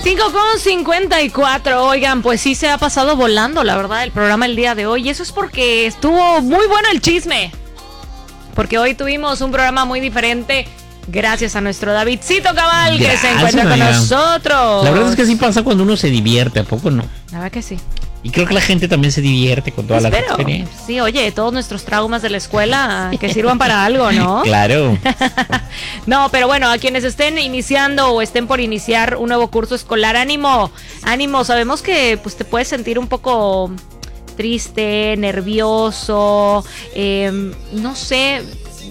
5:54. Oigan, pues sí se ha pasado volando, la verdad, el programa el día de hoy. Y eso es porque estuvo muy bueno el chisme. Porque hoy tuvimos un programa muy diferente. Gracias a nuestro Davidcito Cabal, que se encuentra con nosotros. La verdad es que sí pasa cuando uno se divierte, ¿a poco no? La verdad que sí. Y creo que la gente también se divierte con todas las experiencias. Sí, oye, todos nuestros traumas de la escuela que sirvan para algo, ¿no? Claro. No, pero bueno, a quienes estén iniciando o estén por iniciar un nuevo curso escolar, ánimo, ánimo. Sabemos que pues te puedes sentir un poco triste, nervioso, no sé,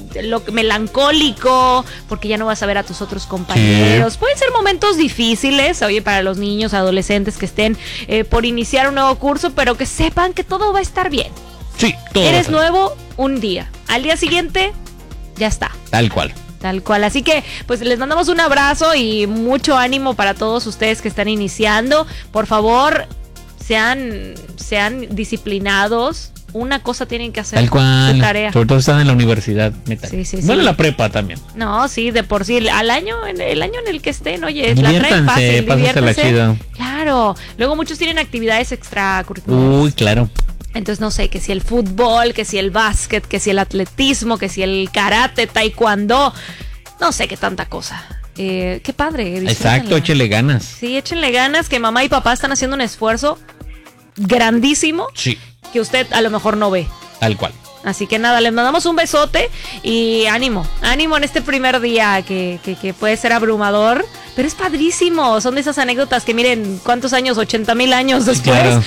melancólico, porque ya no vas a ver a tus otros compañeros. Sí. Pueden ser momentos difíciles, oye, para los niños, adolescentes que estén por iniciar un nuevo curso, pero que sepan que todo va a estar bien. Sí, todo. Eres nuevo un día, al día siguiente ya está. Tal cual. Tal cual, así que pues les mandamos un abrazo y mucho ánimo para todos ustedes que están iniciando. Por favor, sean disciplinados. Una cosa tienen que hacer. Tal cual. Su tarea. Sobre todo están en la universidad. Sí. Bueno, la prepa también. No, sí, de por sí. El año en el que estén, oye, diviértanse, la traen fácil, pásensela chido. Claro. Luego muchos tienen actividades extracurriculares. Uy, claro. Entonces, no sé, que si el fútbol, que si el básquet, que si el atletismo, que si el karate, taekwondo. No sé qué tanta cosa. Qué padre. Exacto, échenle ganas. Sí, échenle ganas, que mamá y papá están haciendo un esfuerzo grandísimo. Sí. Que usted a lo mejor no ve. Tal cual. Así que nada, les mandamos un besote y ánimo en este primer día que puede ser abrumador, pero es padrísimo. Son de esas anécdotas que miren, ¿cuántos años? 80,000 años después, claro.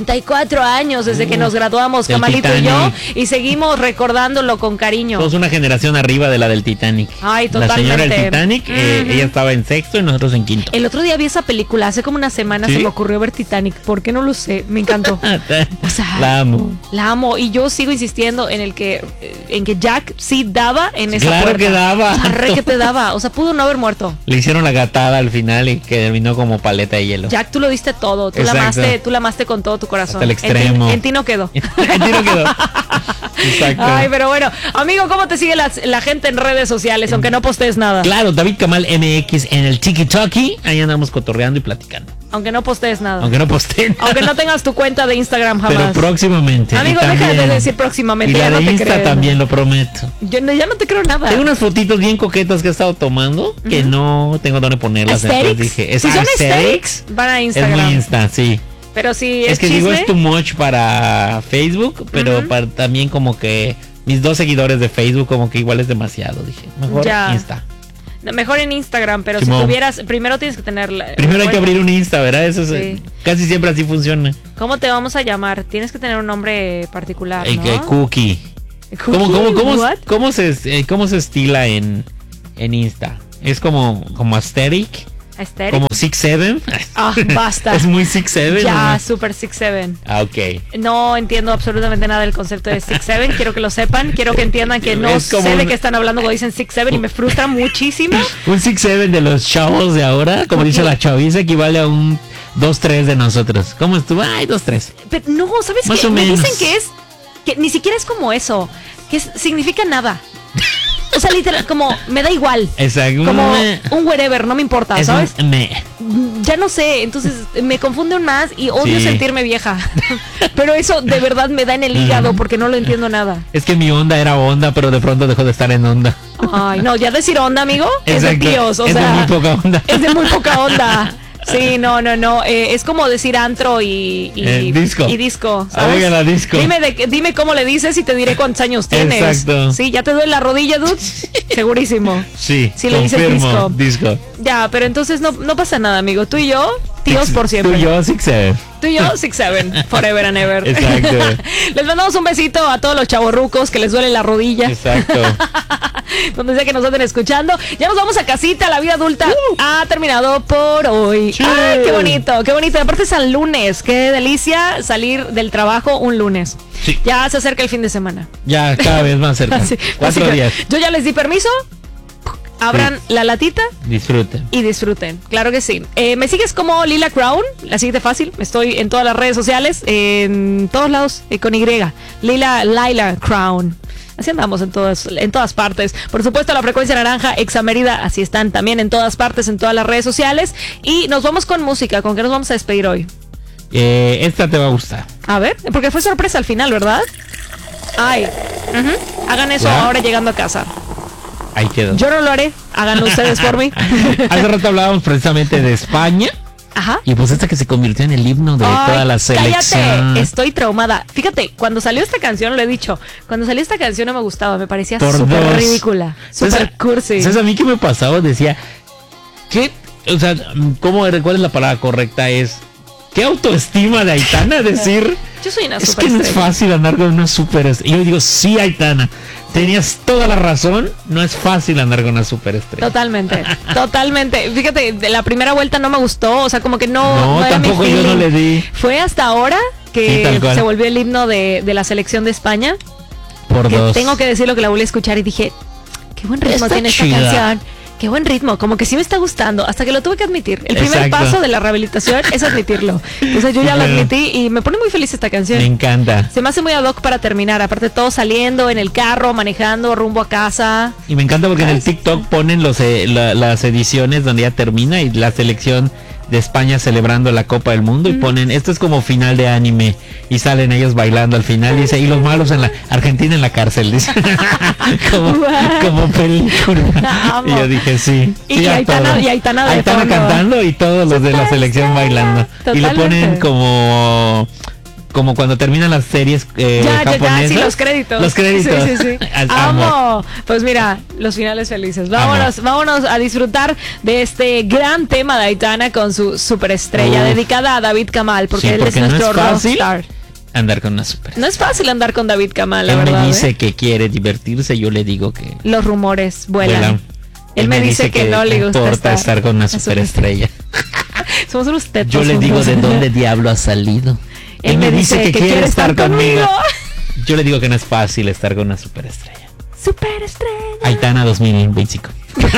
84 años desde que nos graduamos, Camalito y yo, y seguimos recordándolo con cariño. Somos una generación arriba de la del Titanic. Ay, totalmente. La señora del Titanic, ella estaba en sexto y nosotros en quinto. El otro día vi esa película, hace como una semana. ¿Sí? Se me ocurrió ver Titanic, ¿por qué no lo sé? Me encantó. O sea, la amo. La amo y yo sigo insistiendo en que Jack sí daba en esa puerta. Claro que daba. Arre que te daba, o sea, pudo no haber muerto. Le hicieron la gatada al final y que terminó como paleta de hielo. Jack, tú lo diste todo, tú la amaste con todo tu corazón. Hasta el extremo. En ti no quedó. En ti no quedó. Exacto. Ay, pero bueno, amigo, ¿cómo te sigue la gente en redes sociales, aunque no postees nada? Claro, David Kamal MX en el TikTok, ahí andamos cotorreando y platicando. Aunque no postees nada. Aunque no posteen. Aunque no tengas tu cuenta de Instagram jamás. Pero próximamente. Amigo, deja de decir próximamente. Y ya la de no te Insta creo. también, lo prometo. Yo ya no te creo nada. Tengo unas fotitos bien coquetas que he estado tomando que no tengo dónde ponerlas. Entonces dije, si son aesthetics, van a Instagram. Es muy Insta, sí. Pero si es que chisme, digo, es too much para Facebook, pero para también como que mis 2 seguidores de Facebook como que igual es demasiado. Dije, mejor Insta. Mejor en Instagram, pero Simón. si tuvieras, primero tienes que tener primero hay que abrir un Insta, ¿verdad? Eso es, casi siempre así funciona. ¿Cómo te vamos a llamar? Tienes que tener un nombre particular, ¿no? Cookie. ¿Cómo se estila en Insta? Es como aesthetic. ¿Aesthetic? Como 6'7". Ah, basta. Es muy 6'7". Ya, ¿no? super 6'7". Ah, ok. No entiendo absolutamente nada del concepto de 6'7". Quiero que lo sepan. Quiero que entiendan que no sé de qué están hablando cuando dicen 6'7" y me frustra muchísimo. Un 6'7" de los chavos de ahora, como dice la chaviza, equivale a un 2'3" de nosotros. ¿Cómo estuvo? Ay, 2'3". Pero no, ¿sabes más qué? O me menos. dicen que ni siquiera es como eso. Que significa nada. O sea, literal, como me da igual. Exacto. Como un wherever, no me importa, ¿sabes? Ya no sé, entonces me confunde aún más y odio sentirme vieja. Pero eso de verdad me da en el hígado porque no lo entiendo nada. Es que mi onda era onda, pero de pronto dejó de estar en onda. Ay, no, ya decir onda, amigo, es de tíos. Es de muy poca onda. Es de muy poca onda. Sí, no. Es como decir antro y disco. Y disco, ¿sabes? Oiga, la disco. Dime cómo le dices y te diré cuántos años tienes. Exacto. Sí, ¿ya te duele la rodilla, dude? Segurísimo. Sí, si le dices disco. Ya, pero entonces no pasa nada, amigo. Tú y yo, tíos por siempre. Tú y yo, 6'7". Tú y yo, 6'7", forever and ever. Exacto. Les mandamos un besito a todos los chavorrucos que les duele la rodilla. Exacto. Donde sea que nos estén escuchando. Ya nos vamos a casita, la vida adulta ha terminado por hoy. Sí. ¡Ay, qué bonito, qué bonito! Aparte es al lunes, qué delicia salir del trabajo un lunes. Sí. Ya se acerca el fin de semana. Ya, cada vez más cerca. Sí, 4 días. Yo ya les di permiso. Abran la latita. Disfruten. Y disfruten, claro que sí. Me sigues como Lila Crown, la siguiente fácil. Estoy en todas las redes sociales, en todos lados, con Y. Lila Crown. Así andamos en todas partes. Por supuesto, la frecuencia naranja, Exa Mérida, así están también en todas partes, en todas las redes sociales. Y nos vamos con música. ¿Con qué nos vamos a despedir hoy? Esta te va a gustar. A ver, porque fue sorpresa al final, ¿verdad? Ay, hagan eso ¿Ya? ahora llegando a casa. Ahí quedó. Yo no lo haré, háganlo ustedes por mí. Hace rato hablábamos precisamente de España. Ajá. Y pues esta que se convirtió en el himno de toda la selección. Cállate, estoy traumada. Fíjate, cuando salió esta canción, lo he dicho, cuando salió esta canción no me gustaba, me parecía súper ridícula, súper cursi. ¿Sabes a mí qué me pasaba? Decía, ¿qué? O sea, ¿cuál es la palabra correcta? ¿Qué autoestima de Aitana decir? Yo soy una Es super que no es fácil andar con una superestrella. Y yo digo, sí, Aitana, tenías toda la razón, no es fácil andar con una superestrella. Totalmente. Fíjate, de la primera vuelta no me gustó, o sea, como que no era tampoco mi yo no le di. Fue hasta ahora que Sí, se volvió el himno de la selección de España. Por Que dos. tengo que decirlo, que la volví a escuchar y dije, qué buen ritmo Está tiene chida. esta canción. Qué buen ritmo, como que sí me está gustando, hasta que lo tuve que admitir. El primer Exacto. paso de la rehabilitación es admitirlo. Entonces yo ya lo admití y me pone muy feliz esta canción. Me encanta. Se me hace muy ad hoc para terminar, aparte todo saliendo en el carro, manejando, rumbo a casa. Y me encanta porque en el TikTok ponen las ediciones donde ya termina y la selección de España celebrando la Copa del Mundo y ponen, esto es como final de anime y salen ellos bailando al final y dice, y los malos en la Argentina en la cárcel, dice. como película. Y yo dije, sí. Y sí, Aitana de fondo. cantando y todos los de la selección bailando. Y lo ponen como cuando terminan las series japonesas. Sí, los créditos. Los créditos. Sí. Amo. Pues mira, los finales felices. Vámonos a disfrutar de este gran tema de Aitana con su superestrella, dedicada a David Kamal, porque él es nuestro rockstar. Andar con una super. No es fácil andar con David Kamal, la Él verdad. me dice que quiere divertirse, yo le digo que los rumores vuelan. Él me dice que no le gusta estar con una superestrella. Somos unos tetos. Yo le digo de dónde diablo ha salido. Él me dice que quiere estar conmigo. Yo le digo que no es fácil estar con una superestrella. Aitana 2025.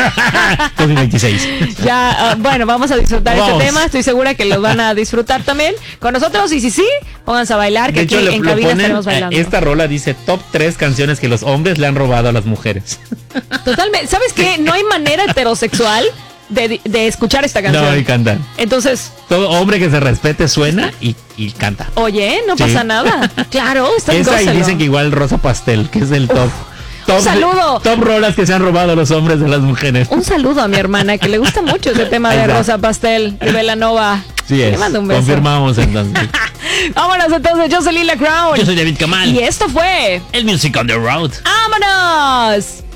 2026. Ya, bueno, vamos a disfrutar este tema. Estoy segura que lo van a disfrutar también con nosotros. Y si sí, pónganse a bailar, que aquí en cabina estaremos bailando. Esta rola dice top 3 canciones que los hombres le han robado a las mujeres. Totalmente. ¿Sabes qué? No hay manera heterosexual de escuchar esta canción. No, y canta. Entonces, todo hombre que se respete suena y canta. Oye, no pasa nada. Claro, está en esa y dicen que igual Rosa Pastel, que es el top. Un saludo. Top rolas que se han robado los hombres de las mujeres. Un saludo a mi hermana que le gusta mucho ese tema de Rosa Pastel y Belanova. Sí es. Le mando un beso. Confirmamos entonces. Vámonos entonces, yo soy Lila Crown. Yo soy David Kamal. Y esto fue el Music on the Road. ¡Vámonos!